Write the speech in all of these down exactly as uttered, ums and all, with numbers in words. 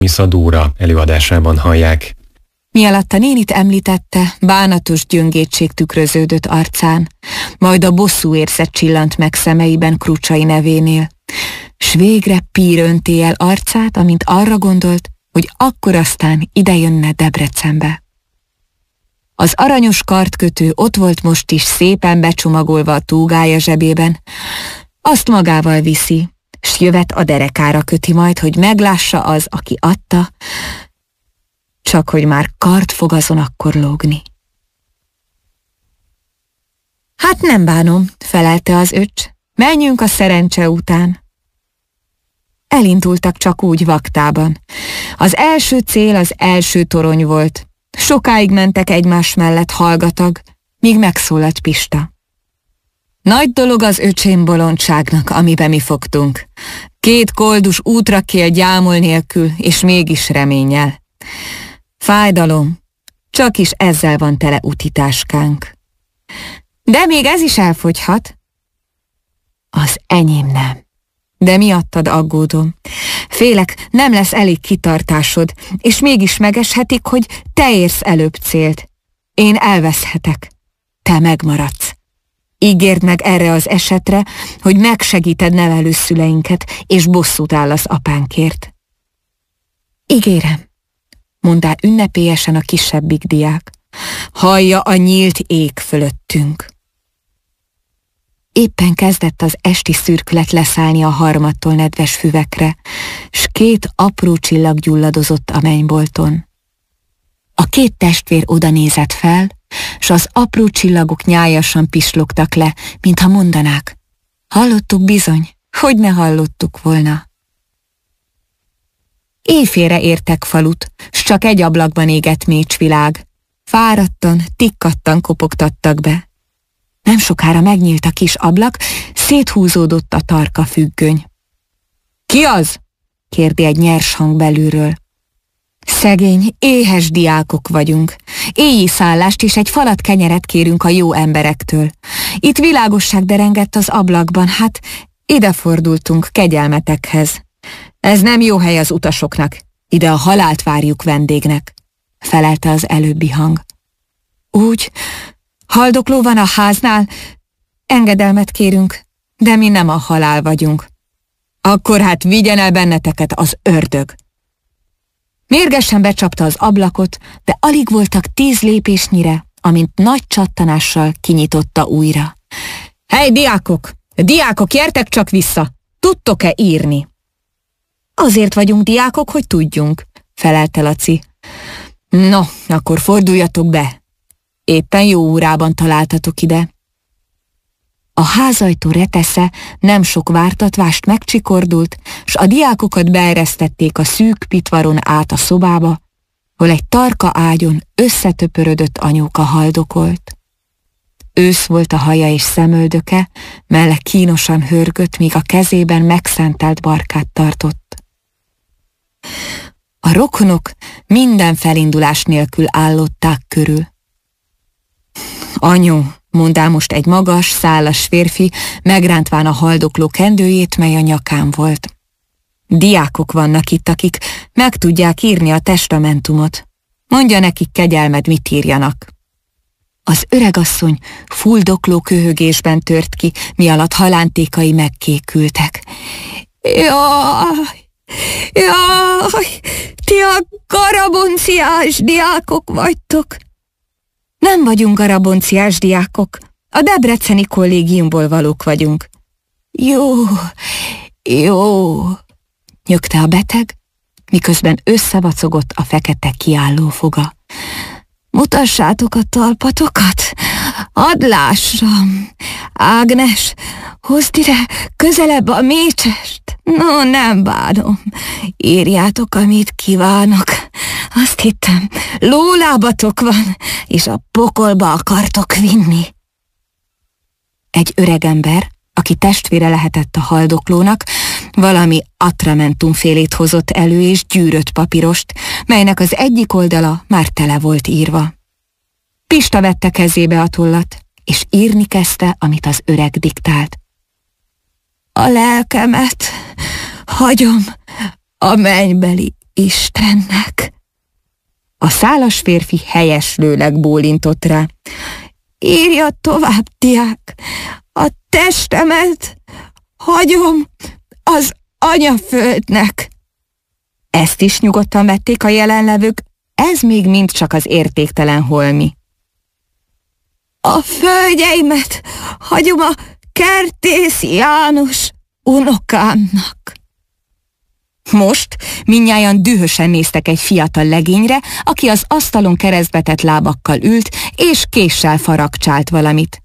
Misza Dóra előadásában hallják. Mi alatt a nénit említette, bánatos gyöngétség tükröződött arcán, majd a bosszú érzet csillant meg szemeiben Krucsai nevénél, s végre pír önté el arcát, amint arra gondolt, hogy akkor aztán idejönne Debrecenbe. Az aranyos kartkötő ott volt most is szépen becsomagolva a túgája zsebében, azt magával viszi, s jövet a derekára köti majd, hogy meglássa az, aki adta, csak hogy már kart fog azon akkor lógni. Hát nem bánom, felelte az öcs, menjünk a szerencse után. Elindultak csak úgy vaktában. Az első cél az első torony volt. Sokáig mentek egymás mellett hallgatag, míg megszólalt Pista. Nagy dolog az öcsém bolondságnak, amiben mi fogtunk. Két koldus útra kél gyámol nélkül, és mégis reménnyel. Fájdalom, csak is ezzel van tele utitáskánk. De még ez is elfogyhat. Az enyém nem. De miattad aggódom. Félek, nem lesz elég kitartásod, és mégis megeshetik, hogy te érsz előbb célt. Én elveszhetek. Te megmaradsz. Ígérd meg erre az esetre, hogy megsegíted nevelőszüleinket, és bosszút állasz apánkért. Ígérem, mondta ünnepélyesen a kisebbik diák. Hallja a nyílt ég fölöttünk. Éppen kezdett az esti szürkület leszállni a harmadtól nedves füvekre, s két apró csillag gyulladozott a mennybolton. A két testvér oda nézett fel, s az apró csillagok nyájasan pislogtak le, mintha mondanák. Hallottuk bizony, hogy ne hallottuk volna. Éjfélre értek falut, s csak egy ablakban égett mécsvilág. Fáradtan, tikkattan kopogtattak be. Nem sokára megnyílt a kis ablak, széthúzódott a tarka függöny. Ki az? Kérdi egy nyers hang belülről. Szegény, éhes diákok vagyunk. Éjjé szállást és egy falat kenyeret kérünk a jó emberektől. Itt világosság derengett az ablakban, hát ide fordultunk kegyelmetekhez. Ez nem jó hely az utasoknak, ide a halált várjuk vendégnek, felelte az előbbi hang. Úgy, haldokló van a háznál, engedelmet kérünk, de mi nem a halál vagyunk. Akkor hát vigyen el benneteket az ördög. Mérgesen becsapta az ablakot, de alig voltak tíz lépésnyire, amint nagy csattanással kinyitotta újra. Hey, diákok! Diákok, gyertek csak vissza! Tudtok-e írni? Azért vagyunk diákok, hogy tudjunk, felelte Laci. No, akkor forduljatok be. Éppen jó órában találtatok ide. A házajtó retesze nem sok vártatvást megcsikordult, s a diákokat beeresztették a szűk pitvaron át a szobába, hol egy tarka ágyon összetöpörödött anyóka haldokolt. Ősz volt a haja és szemöldöke, melle kínosan hörgött, míg a kezében megszentelt barkát tartott. A rokonok minden felindulás nélkül állották körül. Anyó, mondál most egy magas, szállas férfi, megrántván a haldokló kendőjét, mely a nyakán volt. Diákok vannak itt, akik meg tudják írni a testamentumot. Mondja nekik, kegyelmed, mit írjanak. Az öregasszony fuldokló köhögésben tört ki, mi alatt halántékai megkékültek. Jaj, jaj, ti a garabonciás diákok vagytok. Nem vagyunk garabonciás diákok, a debreceni kollégiumból valók vagyunk. Jó, jó, nyögte a beteg, miközben összevacogott a fekete kiálló foga. Mutassátok a talpatokat, add lássam. Ágnes, hozd ide közelebb a mécsest. No, nem bánom. Írjátok, amit kívánok. Azt hittem, lólábatok van, és a pokolba akartok vinni. Egy öregember, aki testvére lehetett a haldoklónak, valami atramentumfélét hozott elő és gyűrött papírost, melynek az egyik oldala már tele volt írva. Pista vette kezébe a tollat, és írni kezdte, amit az öreg diktált. A lelkemet hagyom a mennybeli Istennek! A szálas férfi helyeslőleg bólintott rá. Írja tovább, diák, a testemet hagyom az anyaföldnek. Ezt is nyugodtan vették a jelenlevők, ez még mind csak az értéktelen holmi. A földjeimet hagyom a Kertész János unokámnak. Most mindnyájan dühösen néztek egy fiatal legényre, aki az asztalon keresztbetett lábakkal ült, és késsel faragcsált valamit.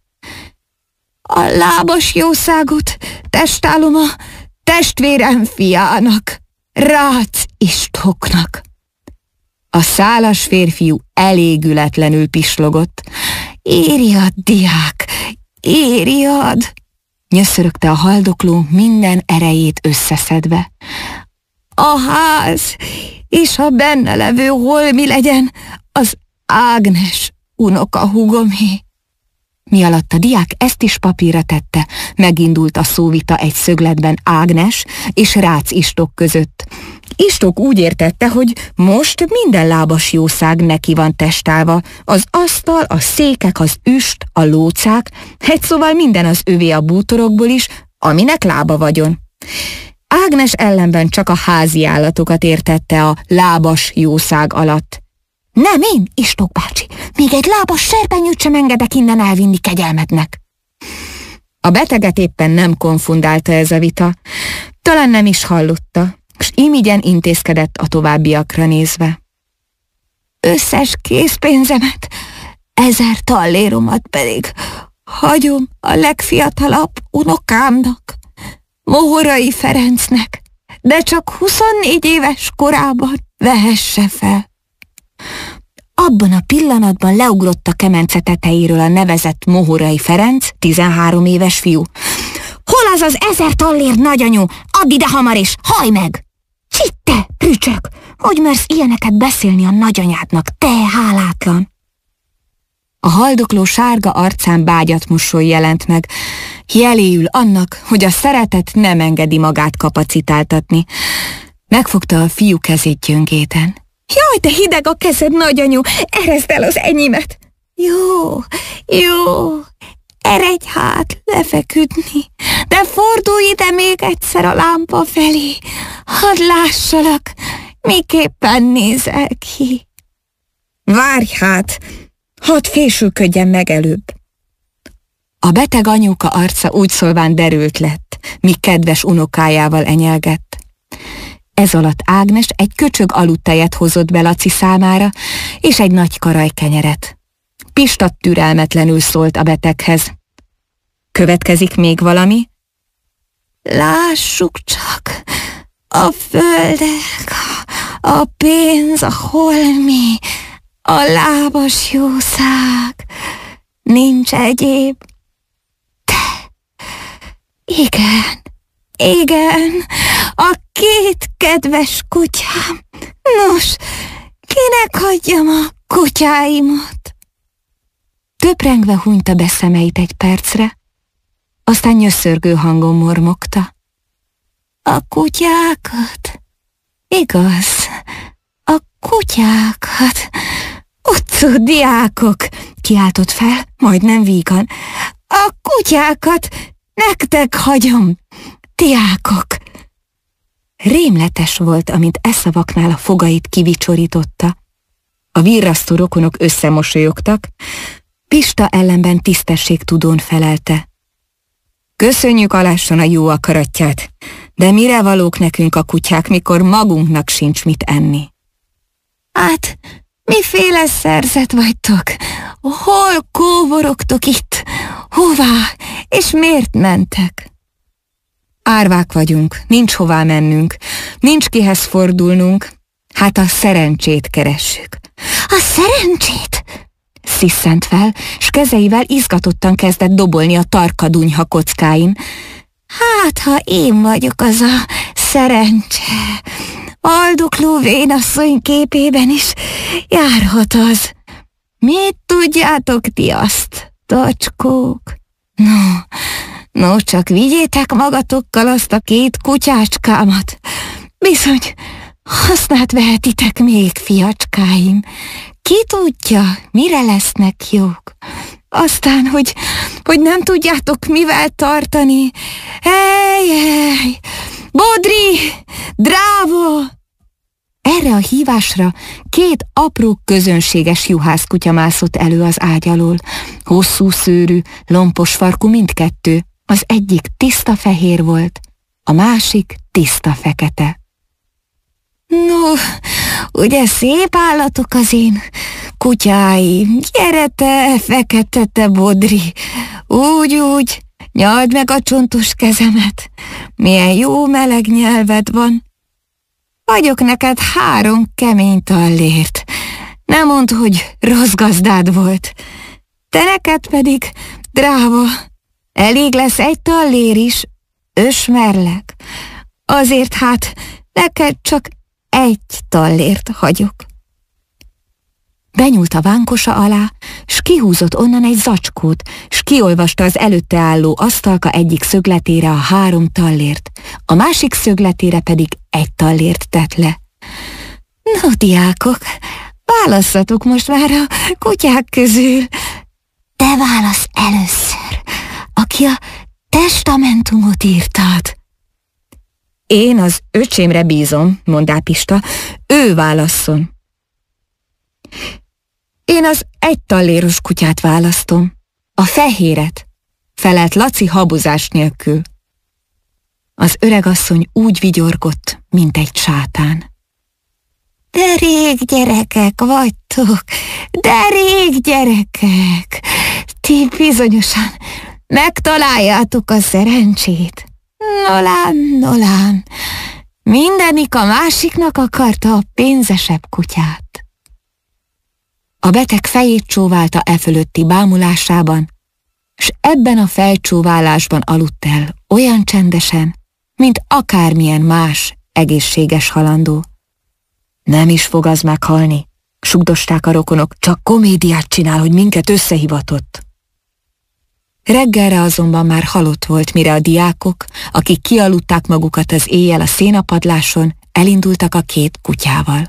A lábas jószágot testálom a testvérem fiának, Rácz Istvánnak. A szálas férfiú elégületlenül pislogott. Írjad, diák, írjad! Nyöszörögte a haldokló minden erejét összeszedve. A ház és a benne levő holmi legyen az Ágnes unoka húgomé. Mi alatt a diák ezt is papírra tette, megindult a szóvita egy szögletben Ágnes és Rácz István között. István úgy értette, hogy most minden lábas jószág neki van testálva, az asztal, a székek, az üst, a lócák, egy szóval minden az övé a bútorokból is, aminek lába vagyon. Ágnes ellenben csak a házi állatokat értette a lábas jószág alatt. Nem én, István bácsi, még egy lábas serpenyőt sem engedek innen elvinni kegyelmednek. A beteget éppen nem konfundálta ez a vita, talán nem is hallotta, s imigyen intézkedett a továbbiakra nézve. Összes készpénzemet, ezer talléromat pedig hagyom a legfiatalabb unokámnak, Mohorai Ferencnek, de csak huszonnégy éves korában vehesse fel. Abban a pillanatban leugrott a kemence tetejéről a nevezett Mohorai Ferenc, tizenhárom éves fiú. Hol az az ezer tallér, nagyanyu? Add ide hamar és hajj meg! Csitte, prücsök! Hogy mersz ilyeneket beszélni a nagyanyádnak, te hálátlan? A haldokló sárga arcán bágyat mosoly jelent meg, jeléül annak, hogy a szeretet nem engedi magát kapacitáltatni. Megfogta a fiú kezét gyöngéten. Jaj, de hideg a kezed, nagyanyu, ereszd el az enyémet. Jó, jó, eredj hát lefeküdni, de fordulj ide még egyszer a lámpa felé, hadd lássalak, miképpen nézel ki. Várj hát, hadd fésülködjen meg előbb. A beteg anyuka arca úgy szólván derült lett, míg kedves unokájával enyelgett. Ez alatt Ágnes egy köcsög aludtejet hozott be Laci számára, és egy nagy karaj kenyeret. Pista türelmetlenül szólt a beteghez. Következik még valami? Lássuk csak, a földek, a pénz, a holmi, a lábas jószág, nincs egyéb. De, igen, igen, a két kedves kutyám. Nos, kinek hagyjam a kutyáimat? Töprengve hunyta be szemeit egy percre, aztán nyöszörgő hangon mormogta. A kutyákat? Igaz, a kutyákat. Utcú diákok, kiáltott fel, majdnem vígan. A kutyákat nektek hagyom, diákok. Rémletes volt, amint e szavaknál a fogait kivicsorította. A virrasztó rokonok összemosolyogtak, Pista ellenben tisztességtudón felelte. Köszönjük alásson a jó akaratját, de mire valók nekünk a kutyák, mikor magunknak sincs mit enni? Hát, miféle szerzet vagytok? Hol kóborogtok itt? Hová? És miért mentek? Árvák vagyunk, nincs hová mennünk, nincs kihez fordulnunk, hát a szerencsét keressük. A szerencsét? Sziszent fel, s kezeivel izgatottan kezdett dobolni a tarka dunyha kockáin. Hát, ha én vagyok az a szerencse, haldokló vénasszony képében is járhat az. Mit tudjátok ti azt, tacskók? No, no, csak vigyétek magatokkal azt a két kutyácskámat. Bizony, Hasznát vehetitek még, fiacskáim. Ki tudja, mire lesznek jók. Aztán, hogy, hogy nem tudjátok mivel tartani. Ej, ej, Bodri, Drávo! Erre a hívásra két apró közönséges juhászkutya mászott elő az ágy alól. Hosszú szőrű, lompos farkú mindkettő. Az egyik tiszta fehér volt, a másik tiszta fekete. No, ugye szép állatok az én kutyáim. Gyere te, fekete te, Bodri. Úgy, úgy, nyald meg a csontos kezemet. Milyen jó meleg nyelved van. Vagyok neked három kemény tallért. Nem mondd, hogy rossz gazdád volt. Te neked pedig, Dráva, elég lesz egy tallér is, ösmerlek. Azért hát neked csak egy tallért hagyok. Benyúlt a vánkosa alá, s kihúzott onnan egy zacskót, s kiolvasta az előtte álló asztalka egyik szögletére a három tallért, a másik szögletére pedig egy tallért tett le. No, diákok, válasszatok most már a kutyák közül. Te válasz először, aki a testamentumot írtad. Én az öcsémre bízom, mondá Pista, ő válasszon. Én az egy talléros kutyát választom, a fehéret, felelt Laci habozás nélkül. Az öregasszony úgy vigyorgott, mint egy sátán. De rég gyerekek vagytok, de rég gyerekek, ti bizonyosan megtaláljátok a szerencsét. Nolán, nolán, mindenik a másiknak akarta a pénzesebb kutyát. A beteg fejét csóválta e fölötti bámulásában, s ebben a felcsóválásban aludt el olyan csendesen, mint akármilyen más egészséges halandó. Nem is fog az meghalni, sugdosták a rokonok, csak komédiát csinál, hogy minket összehivatott. Reggelre azonban már halott volt, mire a diákok, akik kialudták magukat az éjjel a szénapadláson, elindultak a két kutyával.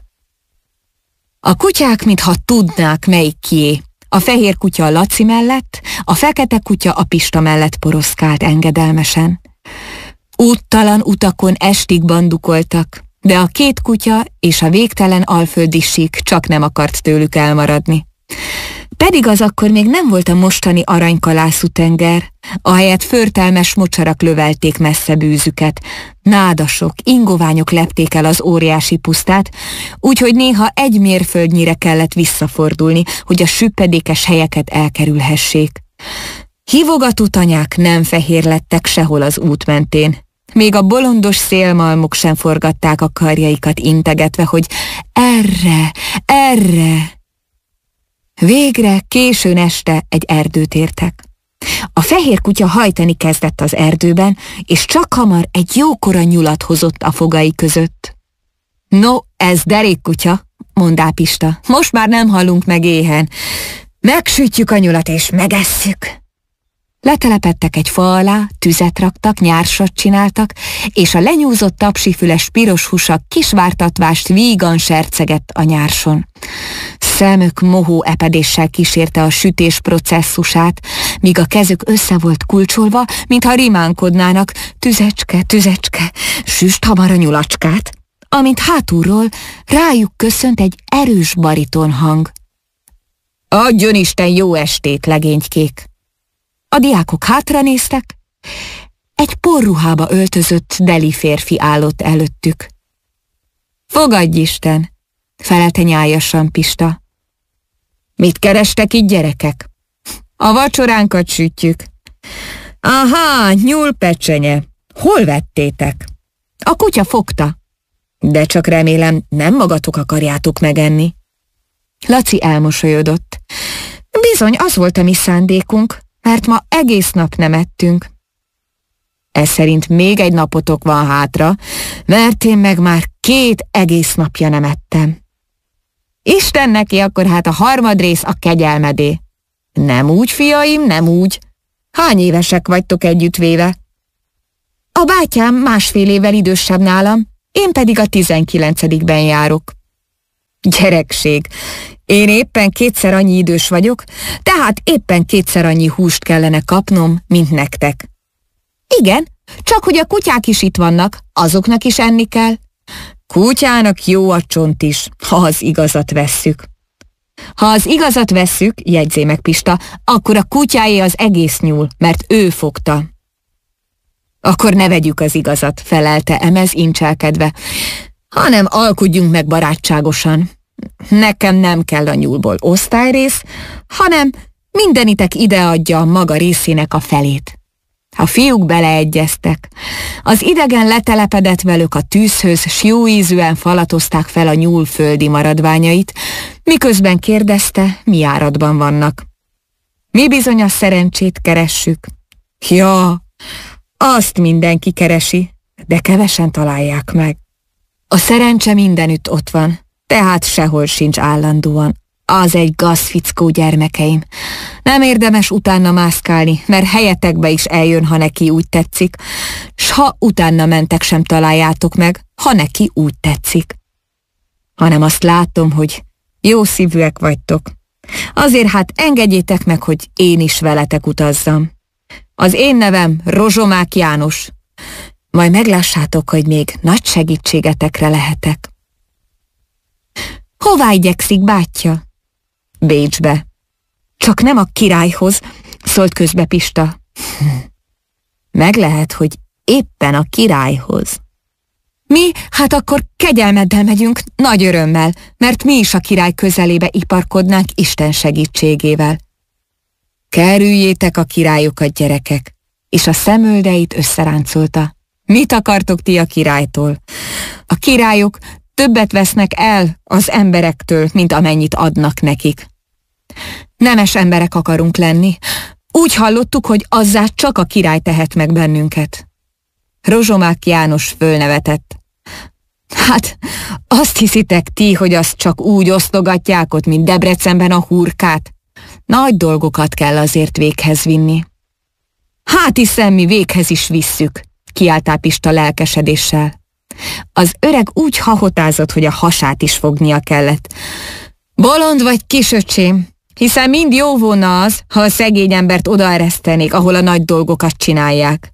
A kutyák, mintha tudnák, melyik kié. A fehér kutya a Laci mellett, a fekete kutya a Pista mellett poroszkált engedelmesen. Úttalan utakon estig bandukoltak, de a két kutya és a végtelen alföldi sík csak nem akart tőlük elmaradni. Pedig az akkor még nem volt a mostani aranykalászú tenger, ahelyett förtelmes mocsarak lövelték messze bűzüket, nádasok, ingoványok lepték el az óriási pusztát, úgyhogy néha egy mérföldnyire kellett visszafordulni, hogy a süppedékes helyeket elkerülhessék. Hívogató tanyák nem fehér lettek sehol az út mentén. Még a bolondos szélmalmok sem forgatták a karjaikat integetve, hogy erre, erre. Végre későn este egy erdőt értek. A fehér kutya hajtani kezdett az erdőben, és csak hamar egy jókora nyulat hozott a fogai között. No, ez derékkutya, mondá Pista, most már nem halunk meg éhen. Megsütjük a nyulat és megesszük. Letelepedtek egy fa alá, tüzet raktak, nyársat csináltak, és a lenyúzott tapsifüles piros húsa kisvártatvást vígan sercegett a nyárson. Szemük mohó epedéssel kísérte a sütés processzusát, míg a kezük össze volt kulcsolva, mintha rimánkodnának, tüzecske, tüzecske, süst hamar a nyulacskát, amint hátulról rájuk köszönt egy erős bariton hang. Adjon Isten jó estét, legénykék! A diákok hátranéztek, egy porruhába öltözött deli férfi állott előttük. Fogadj Isten, felelte nyájasan Pista. Mit kerestek itt, gyerekek? A vacsoránkat sütjük. Aha, nyúlpecsenye. Hol vettétek? A kutya fogta. De csak remélem, nem magatok akarjátok megenni. Laci elmosolyodott. Bizony, az volt a mi szándékunk, mert ma egész nap nem ettünk. Ez szerint még egy napotok van hátra, mert én meg már két egész napja nem ettem. Isten neki, akkor hát a harmadrész a kegyelmedé. Nem úgy, fiaim, nem úgy. Hány évesek vagytok együttvéve? A bátyám másfél évvel idősebb nálam, én pedig a tizenkilencedikben járok. Gyerekség, én éppen kétszer annyi idős vagyok, tehát éppen kétszer annyi húst kellene kapnom, mint nektek. Igen, csak hogy a kutyák is itt vannak, azoknak is enni kell. Kutyának jó a csont is, ha az igazat vesszük. Ha az igazat vesszük, jegyzé meg Pista, akkor a kutyáé az egész nyúl, mert ő fogta. Akkor ne vegyük az igazat, felelte Emez incselkedve, hanem alkudjunk meg barátságosan. Nekem nem kell a nyúlból osztályrész, hanem mindenitek ideadja a maga részének a felét. A fiúk beleegyeztek. Az idegen letelepedett velük a tűzhöz, s jó ízűen falatozták fel a nyúl földi maradványait, miközben kérdezte, mi áradban vannak. Mi bizony a szerencsét keressük. Ja, azt mindenki keresi, de kevesen találják meg. A szerencse mindenütt ott van, tehát sehol sincs állandóan. Az egy gazfickó, gyermekeim. Nem érdemes utána mászkálni, mert helyetekbe is eljön, ha neki úgy tetszik, s ha utána mentek, sem találjátok meg, ha neki úgy tetszik. Hanem azt látom, hogy jó szívűek vagytok. Azért hát engedjétek meg, hogy én is veletek utazzam. Az én nevem Rozsomák János. Majd meglássátok, hogy még nagy segítségetekre lehetek. Hová igyekszik, bátyja? Bécsbe. Csak nem a királyhoz, szólt közbe Pista. Meg lehet, hogy éppen a királyhoz. Mi? Hát akkor kegyelmeddel megyünk, nagy örömmel, mert mi is a király közelébe iparkodnánk Isten segítségével. Kerüljétek a királyokat, gyerekek, és a szemöldeit összeráncolta. Mit akartok ti a királytól? A királyok többet vesznek el az emberektől, mint amennyit adnak nekik. Nemes emberek akarunk lenni. Úgy hallottuk, hogy azzá csak a király tehet meg bennünket. Rozsomák János fölnevetett. Hát, azt hiszitek ti, hogy azt csak úgy osztogatják ott, mint Debrecenben a hurkát? Nagy dolgokat kell azért véghez vinni. Hát hiszem, mi véghez is visszük, kiáltál Pista lelkesedéssel. Az öreg úgy hahotázott, hogy a hasát is fognia kellett. Bolond vagy, kisöcsém, hiszen mind jó volna az, ha a szegény embert odaeresztenék, ahol a nagy dolgokat csinálják.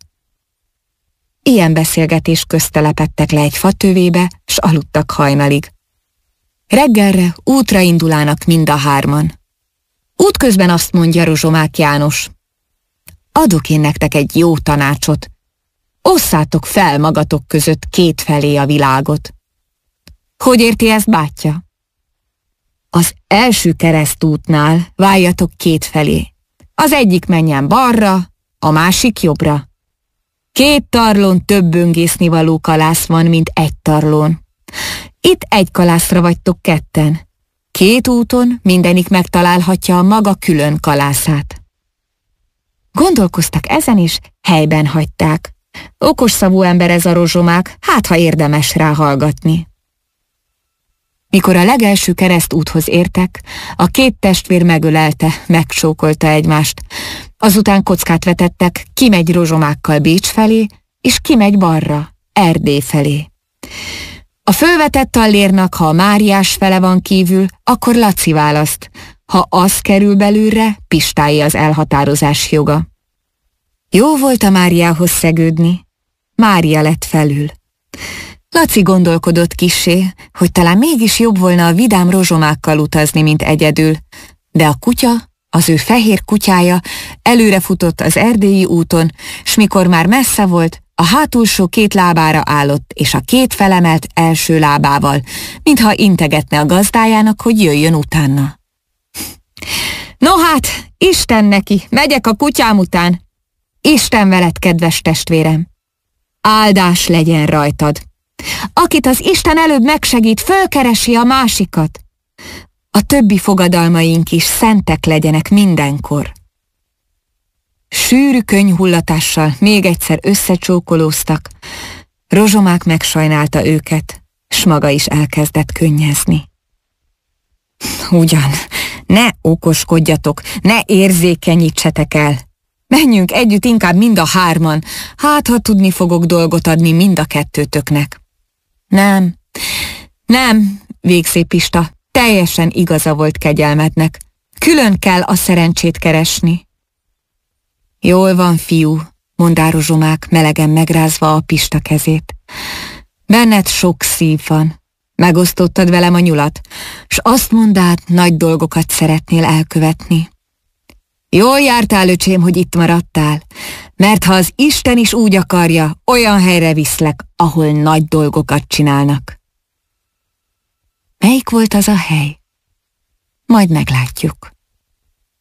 Ilyen beszélgetés közt telepedtek le egy fatövébe, s aludtak hajnalig. Reggelre útra indulának mind a hárman. Útközben azt mondja Rozsomák János. Adok én nektek egy jó tanácsot. Osszátok fel magatok között kétfelé a világot. Hogy érti ezt, bátyja? Az első keresztútnál váljatok kétfelé. Az egyik menjen balra, a másik jobbra. Két tarlón több böngésznivaló kalász van, mint egy tarlón. Itt egy kalászra vagytok ketten. Két úton mindenik megtalálhatja a maga külön kalászát. Gondolkoztak ezen is, helyben hagyták. Okos szavú ember ez a Rozsomák, hát ha érdemes rá hallgatni. Mikor a legelső keresztúthoz értek, a két testvér megölelte, megcsókolta egymást. Azután kockát vetettek, ki megy Rozsomákkal Bécs felé, és ki megy balra, Erdély felé. A fölvetett tallérnak, ha a Máriás fele van kívül, akkor Laci választ, ha az kerül belülre, Pistáé az elhatározás joga. Jó volt a Máriához szegődni, Mária lett felül. Laci gondolkodott kissé, hogy talán mégis jobb volna a vidám Rozsomákkal utazni, mint egyedül, de a kutya, az ő fehér kutyája előrefutott az erdélyi úton, s mikor már messze volt, a hátulsó két lábára állott, és a két felemelt első lábával, mintha integetne a gazdájának, hogy jöjjön utána. No hát, Isten neki, megyek a kutyám után. Isten veled, kedves testvérem. Áldás legyen rajtad. Akit az Isten előbb megsegít, fölkeresi a másikat. A többi fogadalmaink is szentek legyenek mindenkor. Sűrű könnyhullatással még egyszer összecsókolóztak. Rozsomák megsajnálta őket, s maga is elkezdett könnyezni. Ugyan, ne okoskodjatok, ne érzékenyítsetek el. Menjünk együtt inkább mind a hárman, hát ha tudni fogok dolgot adni mind a kettőtöknek. Nem, nem, végzé Pista, teljesen igaza volt kegyelmednek. Külön kell a szerencsét keresni. Jól van, fiú, mondá Rozsomák, melegen megrázva a Pista kezét. Benned sok szív van. Megosztottad velem a nyulat, s azt mondád, nagy dolgokat szeretnél elkövetni. Jól jártál, öcsém, hogy itt maradtál, mert ha az Isten is úgy akarja, olyan helyre viszlek, ahol nagy dolgokat csinálnak. Melyik volt az a hely? Majd meglátjuk.